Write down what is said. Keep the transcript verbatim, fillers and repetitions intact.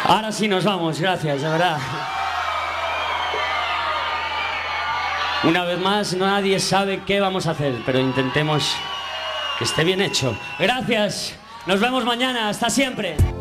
Ahora sí nos vamos, gracias, de verdad. Una vez más, nadie sabe qué vamos a hacer, pero intentemos que esté bien hecho. Gracias, nos vemos mañana, hasta siempre.